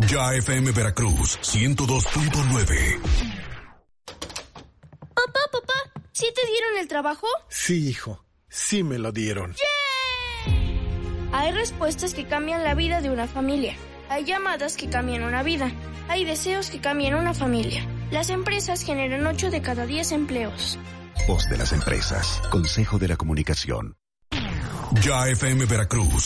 Ya FM Veracruz 102.9. Papá, ¿sí te dieron el trabajo? Sí, hijo, sí me lo dieron. ¡Yay! Hay respuestas que cambian la vida de una familia. Hay llamadas que cambian una vida. Hay deseos que cambian una familia. Las empresas generan 8 de cada 10 empleos. Voz de las empresas. Consejo de la Comunicación. Ya FM Veracruz